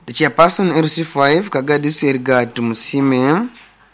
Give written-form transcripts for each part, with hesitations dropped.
The chairperson LC5 Kagadi District Edgard Musime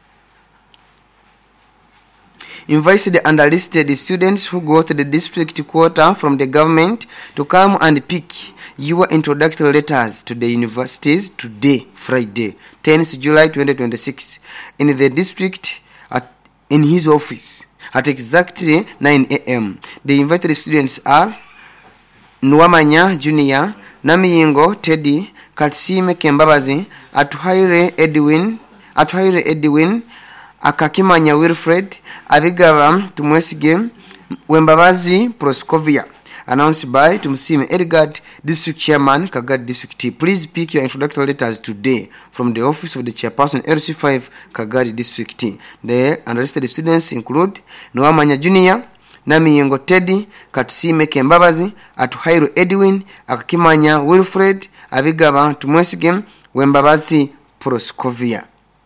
invited the underlisted students who got the district quota from the government to come and pick your introductory letters to the universities today, Friday, 10th July 2026, in the district in his office at exactly 9 a.m. The invited students are Nwamanya Junior, Namiyingo Teddy, Katsime Kembabazi, Atuhaire Edwin, Akakimanya Wilfred, Abigaba Tumwesige, Wembabazi Proskovia. Announced by Tumusime Edgard, District Chairman, Kagadi District. Please pick your introductory letters today from the office of the Chairperson LC5 Kagadi District. The unlisted students include Nwamanya Junior, Namiyingo Teddy, Katusime Kembabazi, Atuhairu Edwin, Akakimanya Wilfred, Abigaba Tumwesige, Wembabazi Proskovia.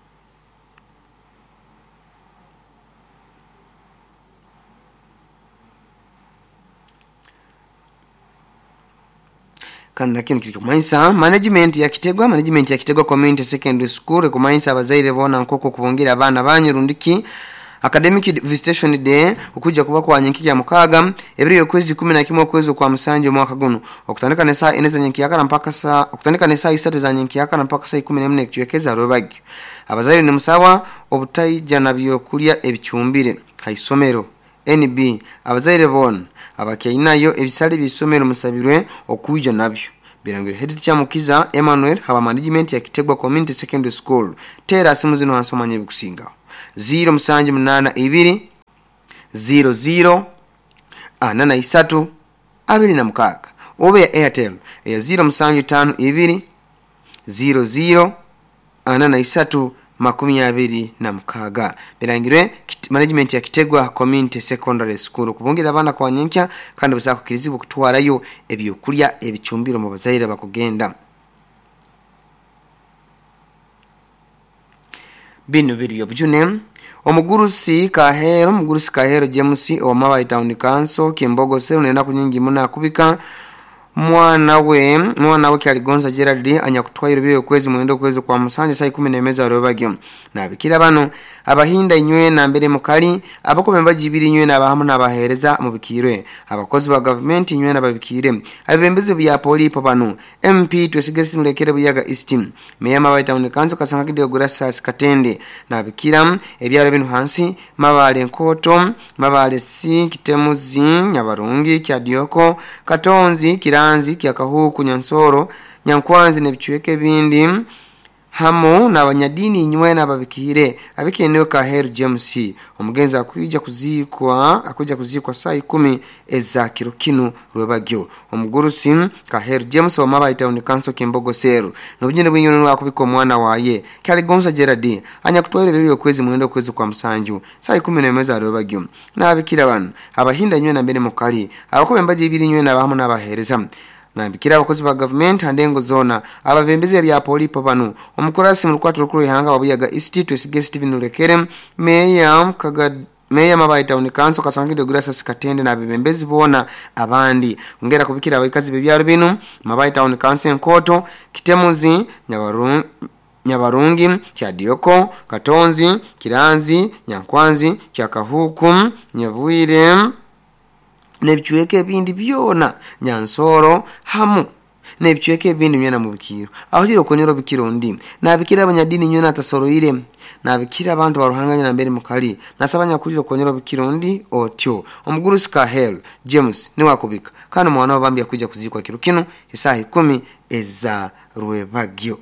Kana kintu kumanisa management ya Kitegwa Community Secondary School kumanisa abazaire bona nkoko kubongira abana banyurundiki academic visitation day ukuja kuba kwa nyinkiki ya mukaga ebiri kwezi 11 kwezi kwa musanje mwaka guno okutandika ne saa eneza nyinkiki yakana mpaka saa okutandika ne saa 3 za nyinkiki yakana mpaka saa 14 kiwekeza robagi abazaire ne musawa obutayija nabyo kulya ebichumbire haisomero NB abazaire bona abakeinayo ebisale bisomero musabirwe okuja nabyo birangire head teacher Mukiza Emmanuel haba management ya Kitegwa Community Secondary School tera simu zino hansomanye bikusinga 0 00 83 26 obe ya Airtel ya 0 00 83 26 birangire management ya Kitegwa Community Secondary School kubongira abana kwa nyinkya kandi basakukirizibwa kutwarayo ebyokulya ebichumbiro mu bazaire bakugenda bino biriyo bujune omugurusi kahero James Omabai Town Council Kimbogo sero nenda kunyingi muna kubika mwana we Kyaligonza Gerald anyakutwaira byo kwezi mwendo kwezi kwa musanje sai 10 nemeza robagyo nabikira bano abahinda inywe na mbere mukali abakomemba jibiri inywe nabahamu nabahereza mu bikirwe abakozi ba government inywe nababikire abembeze bya polipo bano MP twesigesi mulekere buyaga East Meya Mabai Town Council kasanga kidio Gracias Katende nabikira ebyaro bino hansi mabale nkoto mabale si Kitemuzi Nyabarungi Kyadioko Katonzi Kiranzi Kyakahuku Nyansoro Nyankwanzi nebichweke bindi hamo na abanyadini inywe nababikire abikenewe Kahero James omugenza akujja kuzikwa saa 10 eza kirokino rwebagyo omugurusi Kahero James wa Mabai Town Council Kimbogo Seru nobujene bwinyono akubika omwana waye Kyaligonza Gerard anyakutwere byo kwezi mwendo kwezi kwa musanju saa 10 nemeza rwebagyo nabikira bano abahinda inywe na mbere mukali abakomemba jibiri inywe nabahamu nabahereza nabikira abakozi ba government handengo zona abavembeze bya polipo bano omukorasi mu rukwato rukuru ihanga babuyaga Institute Steven Lekere Meya Mabai Town Council kasangide Gracias Katende nabembezi bona abandi ngera kubikira abakazi bebyaro bino Mabai Town Council Nkoto Kitemuzi Nyabarungi Kyadioko Katonzi Kiranzi Nyankwanzi Kyakahuku Nyabwire nebichweke bindi byona Nyansoro hamu nebichweke bindi nyana mu bikiro aho kiro konyoro bikiro ndi nabikira abanyadini nyona atasoroire nabikira abantu baruhanganya na mbere mukali nasabanya kuriro konyoro bikiro ndi otyo omugurusi Kahero James ni wakubika kandi mwana wabambya kujya kuzikwa kiro kino isaha 10 eza rwebagyo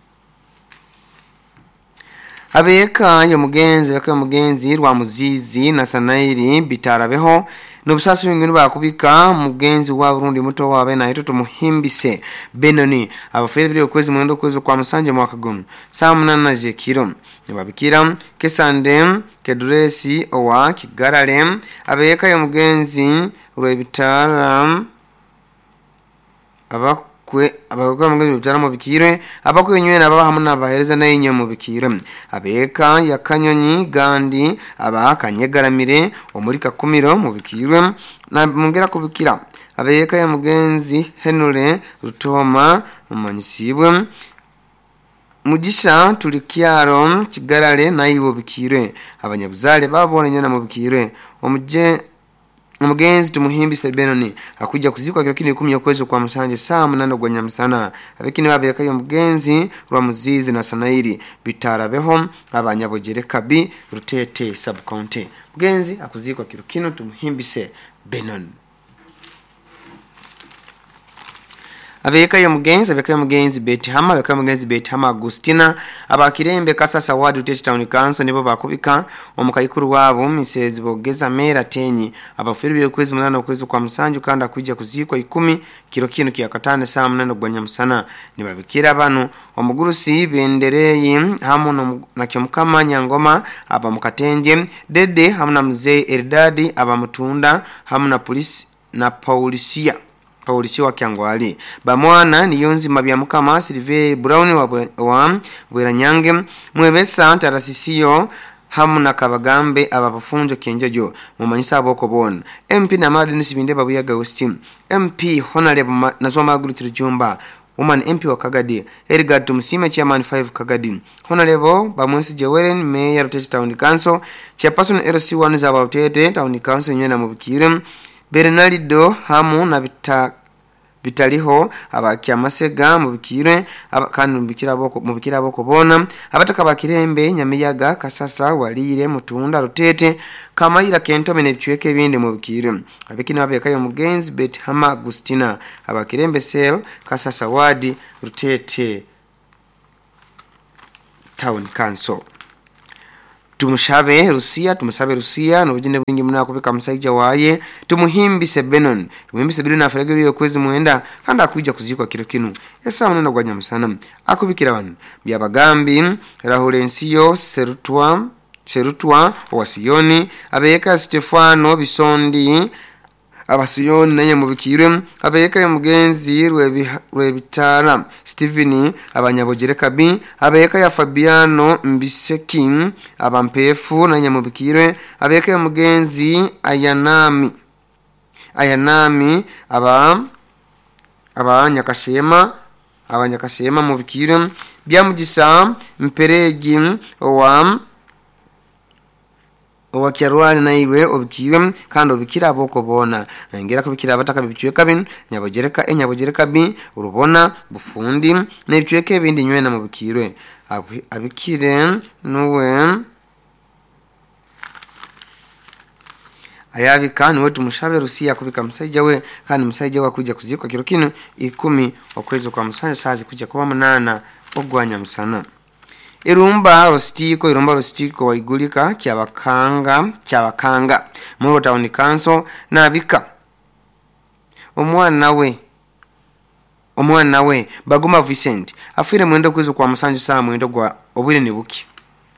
abeka yo mugenzi rwa muzizi na Sanairi bitarabeho nobusasi bingene bakubika mugenzi wa Burundi muto wabe na itoto muhimbise Benoni abafere byo kwezi mwendo kwezi kwa musanje mwaka guno samuna na zekiro babikira Kesandem Keduresi owa Kigaralem abeka yo mugenzi rwebitara abakwe mugenzi bitara mu bikire abakwe nywe nabahamu nabahereza na inyo mu bikire abeka ya Kanyonyi Gandi abakanyegaramire omurika kumiro mu bikire na mungera kubikira abeka ya mugenzi Henure Rutoma umanyisibwe mugisha tulikyaro kigarale nayibo bikire abanyabuzale babone nyana mu bikire umugenzi tumuhimbise Benoni akujja kuzikwa kilo kini 10 okwezo kwa musanje saa 8 gwa nyamusana abekini babeka yo mugenzi rwa muzizi na sanairi bitarabeho abanyabogere kabi rutete subcounty mugenzi akuzikwa kilo kino tumuhimbise Benoni abeka yo mugenzi Betihama abeka yo mugenzi Betihama Agustina abakirembe kasasa wadi Rutete Town Council nibo bakubika omukayikuru wabo misezi bogeza mera tenyi abafiri byokwezi 8 okwezo kwa musanju kanda kujja kuzikwa 10 kilo kino kiyakatane saa 8 gwa nyamusana nibabikira bano omugurusi bendereyi hamu na kyomukama Nyangoma aba mukatenje dede hamu na mzee Eridadi aba mutunda hamu na polisi na Paulisia wa Kyangwali bamwana niyonzi mabya mukama Silve Brown wa Bweranyange mwebesa tarasisiyo hamu na Kabagambe abafunjo kenjojo mumanyisa aboko bona MP na Madini Sibinde babuyaga Austin MP Honorable Nazoma Gurutiro Jumba Woman MP wa Kagadi Erigard Tumusime Chairman 5 Kagadi Honorable Bamwesi Jewelen Mayor Rutete Town Council Chairperson RC1 za Rutete Town Council nyena mubikire Bernardo hamu na bitaliho abakyamasega mu bikire kandi mu bikira boko bona abataka bakirembe Nyamiyaga Kasasa Walire Mutunda Rutete Kamayira Kentome ne bichweke bindi mu bikire abekini babeka yo mugenzi Betihama Agustina abakirembe Sel Kasasa Wadi Rutete Town Council tumusabe Rusia nobujine bwingi munakubika musajja waye tumuhimbise Benoni afaragiro yo kwezi mwenda kandi akujja kuzikwa kilo kinu esa munena gwa nyamusana akubikira bano byabagambi Rahulensiyo Serutwa Wasiyoni abeka Stefano Bisondi abasiyoni naye mubikire abeka yo mugenzi rwebitara Steven abanyabogere kabi abeka ya Fabiano Mbiseki abampefu naye mubikire abeka yo mugenzi Ayanami abanyakashema mubikire byamugisa Mperegi Owakyarwali na iwe obikire kandi obikira aboko bona nangera kubikira abataka bichweka bin nyabogere kabi urubona bufundi ne bichweke bindi nywena mu bikire abikire nuwe ayabika niwe tumushabe Rusia kubika musajja we kandi musajja we kujja kuzikwa kilo kino 10 okwezo kwa musanje sazi kujja kuba 8 ogwanya musana Irumba rostiko waigulika kyabakanga mu Town Council nabika omwana we Baguma Vincent afire mwendo kwezo kwa musanju saa mwendo gwa obwire nibuki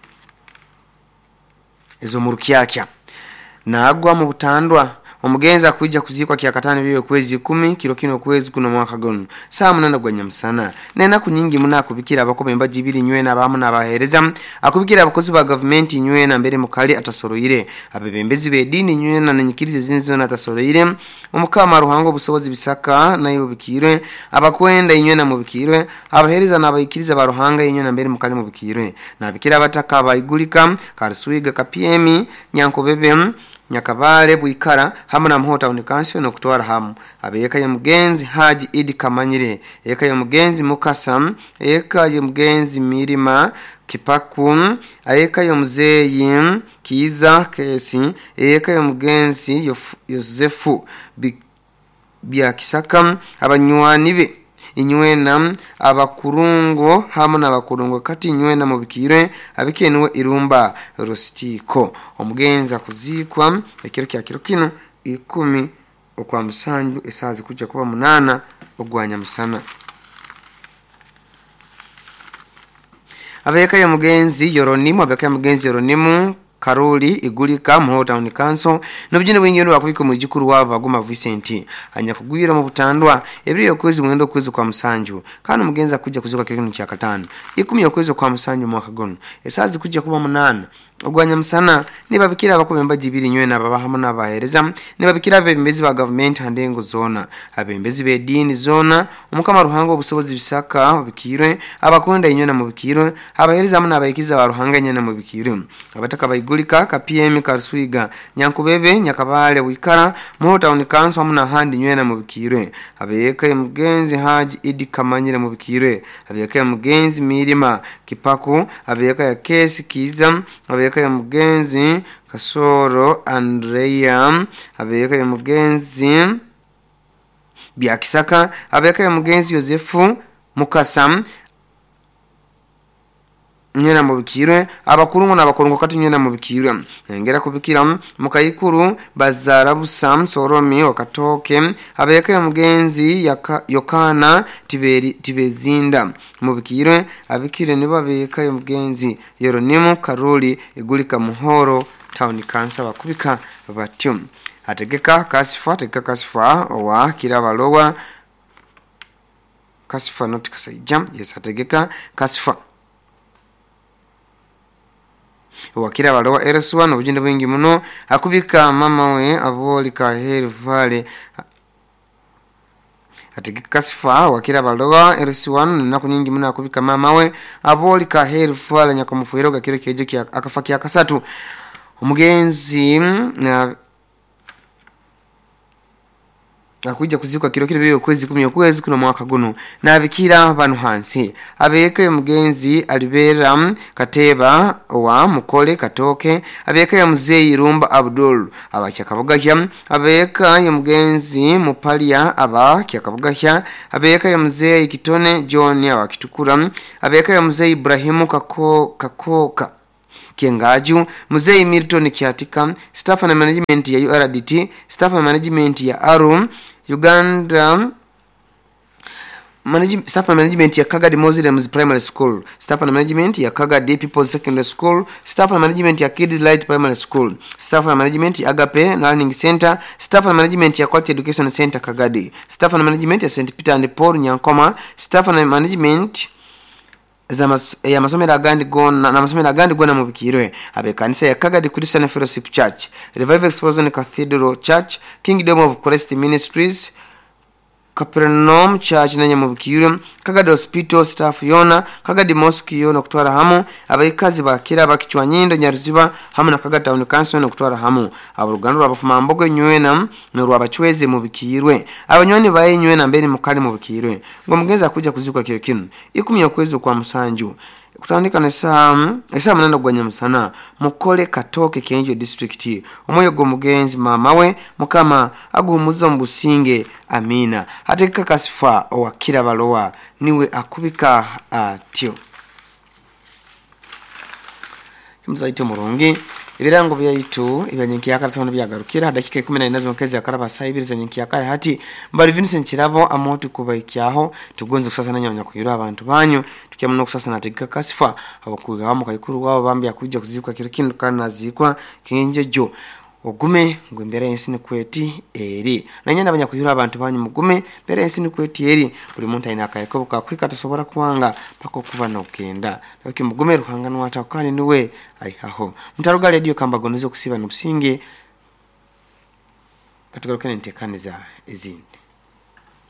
ezo murukyakya nagwa mu butandwa omugenza kujja kuzikwa kyakatane biyo kwezi 10 kilo kino kwezi kuno mwaka gono saa 8 gwa nyamusana nena kunyingi munakubikira abakobemba jibiri nywena abamu nabahereza akubikira abakozi ba government nywena mbere mukali atasoroire abebembezi bedini nywena nanyikirize zinzo natasoroire omukama ruhango busobozi bisaka nayo bikire abakwenda nywena mu bikire abahereza nabayikiriza baruhanga nywena mbere mukali mu bikire nabikira abataka bayigulika karsuiga kapiemi nyankobebe Nyakabale Bwikara hamu na Mhota Town Council no kutwara hamu abeka ya mugenzi Haji Idi Kamanyire eka ya mugenzi Mukasam eka ya mugenzi Mirima Kipaku eka ya muzeyi Kiza Kesi eka ya mugenzi Yosefu bya Kisaka abanywani be inywena abakurungo hamu na abakurungo kati inywena mu bikire abikenewe Irumba Rostiko omugenza kuzikwa ekiro kya kiro kino 10 okwa musanju esazi kujja kuba 8 ogwanya musana abeka ya mugenzi Yoronimu Karoli igulika mu Town Council n'obujene bw'ingendo bakubika mu gikuru wabo baguma Vincent anya kugwira mu butandwa ebiri okwezi mwendo kwezi kwa musanju kandi mugenza kujja kuzuka kirino kya katano 10 okwezi kwa musanju mwaka gono esazi kujja kuba 8 ogwanya musana nibabikira abakubemba jibiri nywe nababa hamwe n'abahereza nibabikira abembezi ba government handengo zona abembezi be dini zona omukama ruhango obusobozi bisaka obikirwe abakonda inywe na mu bikirwe abahereza hamwe n'abayikiza ba ruhanga nyana mu bikirwe abataka bayigulika ka PM Karuswiga Nyankubebe Nyakabale wikara mu Town Council hamwe na handi nywe na mu bikirwe abeyeka mugenzi Haji Idi Kamanyire mu bikirwe abeyeka mugenzi Mirima Kipaku abeyeka ya Kesi Kiza abeyeka ya mugenzi Kasoro Andrea abeyeka ya mugenzi Byakisaka abeyeka ya mugenzi Yosefu Mukasam nyena mu bikirwe abakurungu n'abakorongo kati nyena mu bikirwe ngera kubikira mukayikuru bazara busam soromi wakatoke abeyeka ya mugenzi Yokana tibezinda mu bikirwe abikire nibo abeyeka ya mugenzi Yeronimu Karoli igulika muhoro Town Council bakubika batyo ategeka kasifa owa kirabalowa kasifa not kasajja yes ategeka kasifa wakira balowa RS1 obujende bwingi muno akubika mama we abolika heri vale ategeka kasifa wakira balowa RS1 nako nyingi muno akubika mama we abolika heri vale nyakamufuiro gakiro kejo kya akafaki akasatu umugenzi na akujja kuzikwa kiro kire kwezi 10 okwezi kuno mwaka guno nabikira banu hansi abeke mugenzi Alibera Kateba wa Mukole Katoke abeka ya Muzeyi Rumba Abdul abakyakabugahya abeka ya mugenzi Mupalia abakyakabugahya abeka ya Muzeyi Kitone John abakitukura abeka ya Muzeyi Ibrahimu Kakoka Kengaju Muzeyi Milton Kyatika staff and management ya URDT staff and management ya Arum Uganda staff and management ya Kagadi Muslims Primary School staff and management ya Kagadi People's Secondary School staff and management ya Kids Light Primary School staff and management ya Agape Learning Center staff and management ya Quality Education Center Kagadi staff and management ya St Peter and Paul Nyankoma staff and management ya masomero agandi gona na masomero agandi gona mu bikirwe abekanisa ya Kagadi Christian Fellowship Church Revival Exposition Cathedral Church Kingdom of Christ Ministries Capernaum Church na nyamubikirwe Kagadi Hospital staff yona Kagadi Mosque yona kutwara hamu abayikazi bakira bakichwa nyindo Nyaruziba hamu na Kagadi Town Council no kutwara hamu aburugano rwabafuma mbogo nywena no rwabachweze mu bikirwe abanywani baye nywena mbere mukali mu bikirwe ngo mugenza kujya kuzikwa kiyo kinu 10 okwezi kwa musanju kutandika na esa munanda gwanya musana Mukole Katoke Kenjo district omoyo go mugenzi mama we mukama agumuza mbusinge amina atekaka kasifa owakira balowa niwe akubika atyo kimzaito murongi ibirango byaitu ibyanyenki yakara byagarukira dakika 14 z'okezi yakaraba sayibiriza nyenki yakara hati mbari Vincent Kirabo amotu kubaikyaho tugonze kusasa nanyanya kuyira abantu banyu tukyamuno kusasa nategeka kasifa abakuga mu kayikuru wabo bambi akujja kuzikwa kiro kindu kana zikwa kinjejo ogume ngo mbere ensini kweti eri nanyana abanyakuyira abantu banyu mugume mbere ensini kweti eri buli muntu ayina akayeko bukakwika tosobora kuwanga pako kuba nokenda laki mugume ruhanga nwata kandi niwe ayihaho mutaruga radio kambagonezo kusiba nubusinge katugarukene ntekaniza ezindi